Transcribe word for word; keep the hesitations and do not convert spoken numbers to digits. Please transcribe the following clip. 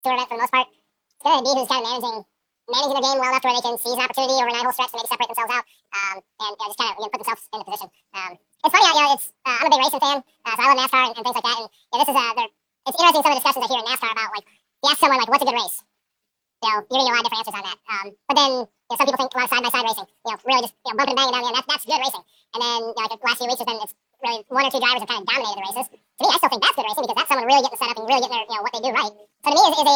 tour event for the most part. It's going to be who's kind of managing managing the game well enough to where they can seize an opportunity over a nine hole stretch to maybe separate themselves out um, and you know, just kind of you know, put themselves in the position. Um, it's funny, you know, it's uh, I'm a big racing fan, uh, so I love NASCAR and, and things like that. And you know, this is a it's interesting some of the discussions I hear in NASCAR about like you ask someone like what's a good race. You know, you're gonna get a lot of different answers on that. Um, but then you know, some people think a lot of side by side racing. You know, really just you know bumping and banging down the end. That's that's good racing. And then you know, like the last few weeks, it's been it's really one or two drivers have kind of dominated the races. To me, I still think that's good racing because that's someone really getting set up and really getting their you know what they do right. So to me, is, is a